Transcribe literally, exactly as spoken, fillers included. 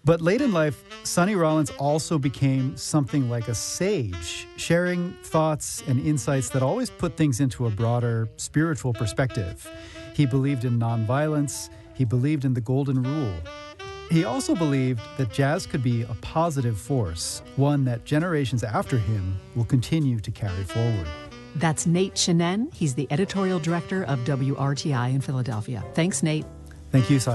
But late in life, Sonny Rollins also became something like a sage, sharing thoughts and insights that always put things into a broader spiritual perspective. He believed in nonviolence. He believed in the golden rule. He also believed that jazz could be a positive force, one that generations after him will continue to carry forward. That's Nate Chinen. He's the editorial director of W R T I in Philadelphia. Thanks, Nate. Thank you, Sai.